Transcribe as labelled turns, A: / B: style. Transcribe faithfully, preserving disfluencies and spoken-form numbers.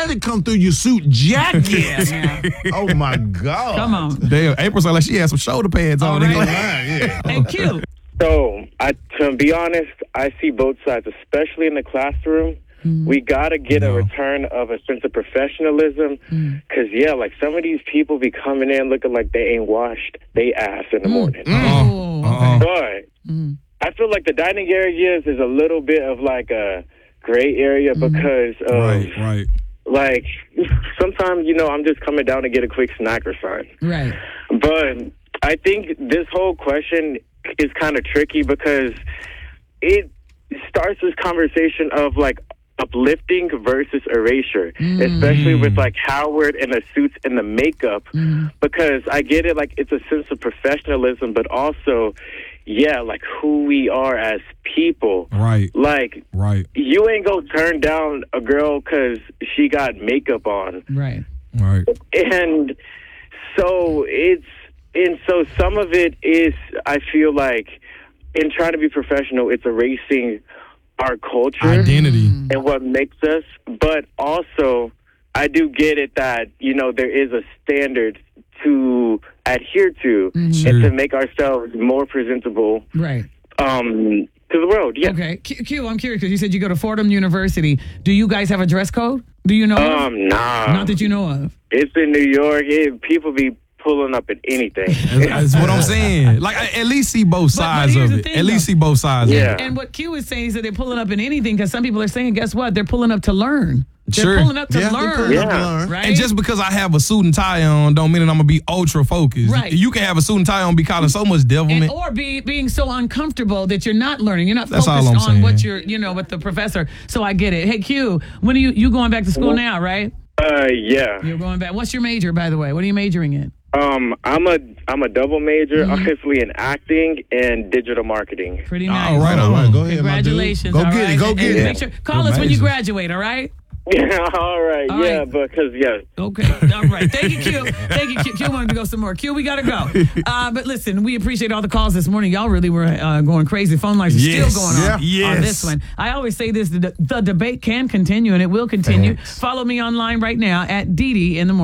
A: let it come through your suit jacket.
B: Yeah.
A: Oh, my God.
B: Come on.
C: Damn, April sounded like she had some shoulder pads on.
B: All
C: Nigga.
B: right.
A: Yeah.
B: Hey, Q.
D: So, I, to be honest, I see both sides, especially in the classroom. Mm. We got to get no. a return of a sense of professionalism. Because, mm. yeah, like some of these people be coming in looking like they ain't washed they ass in the mm. morning.
B: Mm.
D: Uh-uh. But mm. I feel like the dining areas is a little bit of like a gray area mm. because of,
C: right, right.
D: like, sometimes, you know, I'm just coming down to get a quick snack or something.
B: Right.
D: But I think this whole question is kind of tricky because it starts this conversation of like uplifting versus erasure, mm. especially with like Howard and the suits and the makeup, mm. because I get it, like it's a sense of professionalism, but also, yeah, like who we are as people.
C: Right.
D: Like,
C: right.
D: you ain't gonna turn down a girl because she got makeup on.
B: Right.
C: Right.
D: And so it's, and so some of it is, I feel like, in trying to be professional, it's erasing our culture,
C: identity,
D: and what makes us. But also, I do get it that, you know, there is a standard to adhere to, mm-hmm.
C: sure.
D: and to make ourselves more presentable,
B: right?
D: Um, to the world. Yeah.
B: Okay. Q, Q I'm curious because you said you go to Fordham University. Do you guys have a dress code? Do you know?
D: Um,
B: of?
D: nah.
B: Not that you know of.
D: It's in New York. It, people be pulling up at anything.
C: That's what I'm saying. Like, at least see both sides
B: but, but
C: of it.
B: Thing,
C: at least
B: though.
C: see both sides
D: yeah.
C: of it.
B: And what Q is saying is that they're pulling up in anything because some people are saying, guess what? They're pulling up to learn. They're
C: sure.
B: pulling up to
A: yeah,
B: learn.
A: Yeah.
B: Up to learn. Right?
C: And just because I have a suit and tie on don't mean that I'm going to be ultra focused.
B: Right.
C: You can have a suit and tie on and be calling so much devilment.
B: And, or be being so uncomfortable that you're not learning. You're not
C: That's
B: focused
C: all I'm
B: on
C: saying.
B: what you're, you know, with the professor. So I get it. Hey, Q, when are you, you going back to school now, right?
D: Uh, yeah.
B: You're going back. What's your major, by the way? What are you majoring in?
D: Um, I'm a I'm a double major, mm-hmm. obviously in acting and digital marketing.
B: Pretty nice.
A: All right, all right. Go ahead,
B: Congratulations.
A: my dude. Go
B: all
A: get
B: right?
A: it. Go
B: and,
A: get
B: and
A: it.
B: Make sure, call us when you graduate, all right?
D: Yeah, all right.
B: All
D: yeah,
B: right.
D: because, yeah.
B: Okay. All right. Thank you, Q. Thank you, Q. Q wanted to go some more. Q, we got to go. Uh, but listen, we appreciate all the calls this morning. Y'all really were uh, going crazy. Phone lines are
C: yes.
B: still going on
C: yeah. yes.
B: on this one. I always say this, the, the debate can continue, and it will continue.
A: Thanks.
B: Follow me online right now at Dee Dee in the morning.